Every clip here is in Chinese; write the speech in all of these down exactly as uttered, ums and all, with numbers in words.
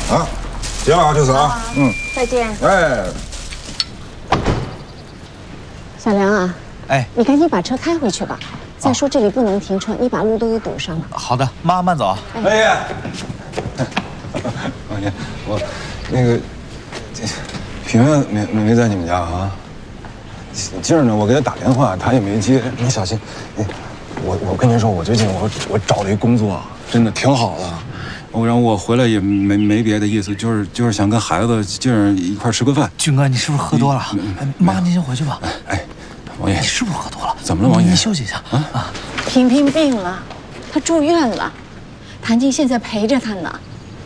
啊，结了啊，这次啊，嗯， 再见。 哎， 小梁啊， 哎， 你赶紧把车开回去吧。再说这里不能停车，你把路都给堵上了。 好的，妈慢走啊。 哎呀，王爷，我那个平安没没没在你们家啊？今儿呢，我给他打电话，他也没接。你小心，你我我跟您说，我最近我我找了一工作，真的挺好的。我然后我回来也没没别的意思，就是就是想跟孩子今儿一块吃个饭。 俊哥，你是不是喝多了？妈，您先回去吧。 哎，王爷， 你是不是喝多了？ 怎么了，王爷？ 你休息一下啊啊！ 萍萍病了，她住院了，谭静现在陪着她呢。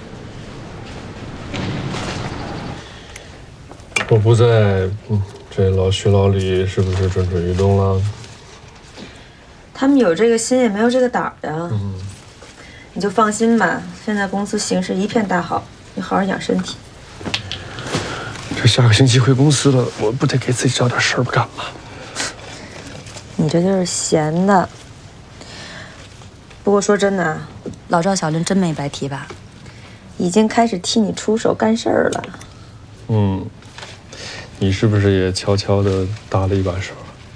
我不在，嗯，这老徐老李是不是蠢蠢欲动了？ 他们有这个心也没有这个胆儿啊。嗯，你就放心吧，现在公司形势一片大好，你好好养身体。 这下个星期回公司了，我不得给自己找点事儿干吗？ 你这就是闲的。不过说真的啊， 老赵小林真没白提吧？ 已经开始替你出手干事儿了。 嗯，你是不是也悄悄地搭了一把手？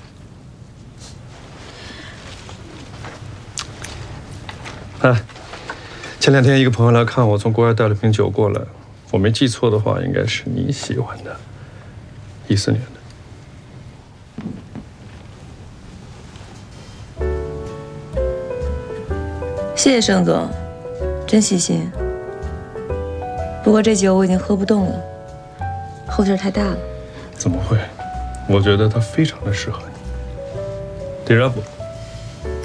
哎，前两天一个朋友来看我，从国外带了瓶酒过来，我没记错的话，应该是你喜欢的，一四年的。 谢谢盛总，真细心。不过这酒我已经喝不动了，后劲儿太大了。 怎么会？我觉得它非常的适合你。点燃不？